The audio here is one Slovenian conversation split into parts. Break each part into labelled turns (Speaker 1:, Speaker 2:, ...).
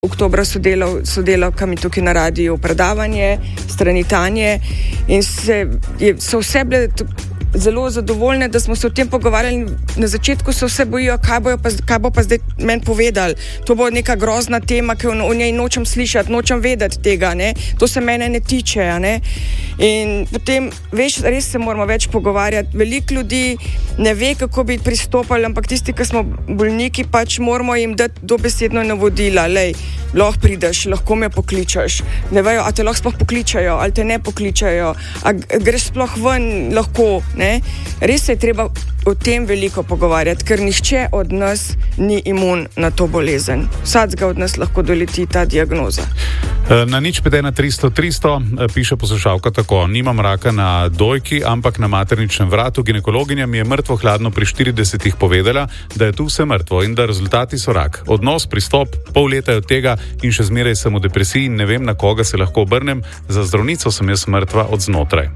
Speaker 1: Oktobra sodelavkami tukaj na radiju predavanje, strani Tanje in so vse bile zelo zadovoljne, da smo se o tem pogovarjali. Na začetku se vse bojijo, kaj bo pa zdaj meni povedali. To bo neka grozna tema, ki o njej nočem slišati, nočem vedeti tega, ne? To se mene ne tiče. Ne? In potem, veš, res se moramo več pogovarjati. Veliko ljudi ne ve, kako bi pristopali, ampak tisti, ki smo bolniki, pač moramo jim dati dobesedno navodila. Lej, lahko prideš, lahko me pokličeš. Ne vejo, a te lahko sploh pokličajo, ali te ne pokličajo, a greš sploh ven, lahko. Ne? Res se je treba o tem veliko pogovarjati, ker nihče od nas ni imun na to bolezen. Vsakega od nas lahko doleti ta diagnoza.
Speaker 2: Na 051-300-300 piše poslušalka tako: nimam raka na dojki, ampak na materničnem vratu. Ginekologinja mi je mrtvo hladno pri 40 povedala, da je tu vse mrtvo in da rezultati so rak. Odnos, pristop, pol leta je od tega in še zmeraj sem v depresiji in ne vem, na koga se lahko obrnem. Za zdravnico sem jaz mrtva od znotraj.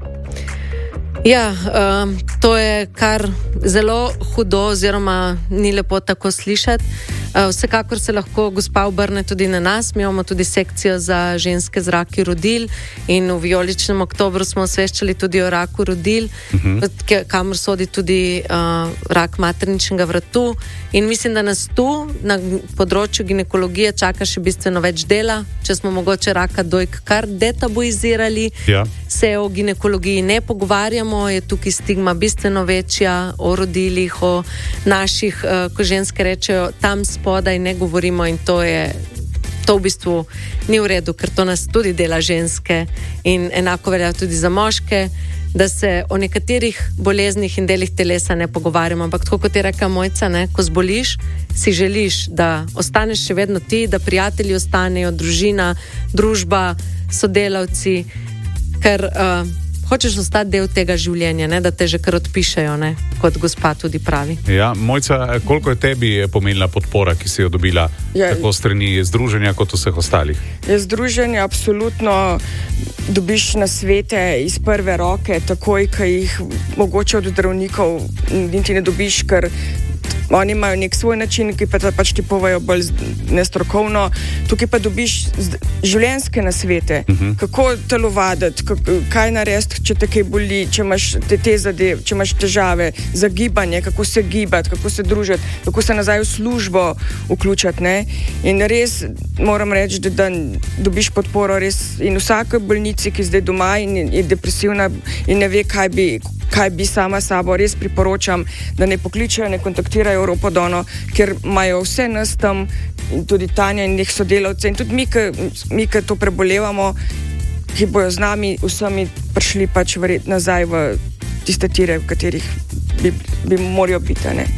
Speaker 3: Ja, to je kar zelo hudo, oziroma ni lepo tako slišati. Vsekakor se lahko gospa obrne tudi na nas. Mi imamo tudi sekcijo za ženske z raki rodil in v vijoličnem oktobru smo osveščali tudi o raku rodil, kamor sodi tudi rak materničnega vratu. In mislim, da nas tu na področju ginekologije čaka še bistveno več dela. Če smo mogoče raka dojk kar detabuizirali, se o ginekologiji ne pogovarjamo, je tukaj stigma bistveno večja, o rodilih, o naših, ko ženske rečejo, tam spodaj ne govorimo, in to v bistvu ni v redu, ker to nas tudi dela ženske in enako velja tudi za moške, da se o nekaterih boleznih in delih telesa ne pogovarjamo. Ampak tako kot je rekla Mojca, ne, ko zboliš, si želiš, da ostaneš še vedno ti, da prijatelji ostanejo, družina, družba, sodelavci, ker hočeš ostati del tega življenja, ne, da te že kar odpišejo, ne, kot gospa tudi pravi. Ja,
Speaker 2: Mojca, koliko je tebi pomenila podpora, ki si jo dobila tako strani združenja kot vseh ostalih?
Speaker 1: Združenje absolutno dobiš nasvete iz prve roke, takoj, ki jih mogoče od zdravnikov niti ne dobiš, ker oni imajo nek svoj način, ki pa pač ti povejo bolj nestrokovno. Tukaj pa dobiš življenjske nasvete, kako telovaditi, kaj narediti, če te kaj boli, če imaš te zadeve, če imaš težave za gibanje, kako se gibati, kako se družiti, kako se nazaj v službo vključiti. Ne? In res moram reči, da dobiš podporo res in vsake bolnici, ki zdaj doma in je depresivna in ne ve, kaj bi sama sabo, res priporočam, da ne pokličajo, ne kontaktirajo Europodono, ker imajo vse nas tam, tudi Tanja in njih sodelavce in tudi mi, ki to prebolevamo, ki bojo z nami vsemi prišli pač nazaj v tiste tire, v katerih bi morajo biti. Ne?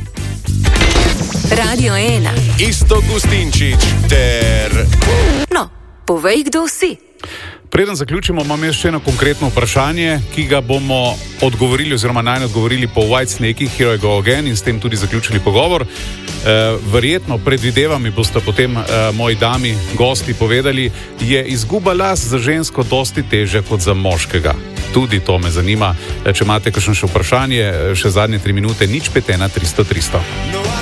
Speaker 4: Radio 1.
Speaker 5: Iztok Gustinčič ter...
Speaker 4: No, povej, kdo si.
Speaker 2: Preden zaključimo, imam jaz še eno konkretno vprašanje, ki ga bomo odgovorili oziroma naj odgovorili po Whitesnakih, Here I Go Again, in s tem tudi zaključili pogovor. Verjetno, predvidevam, mi boste potem moji dami, gosti povedali, je izguba las za žensko dosti teže kot za moškega. Tudi to me zanima. Če imate kakšno še vprašanje, še zadnje 3 minute, 051 300 300.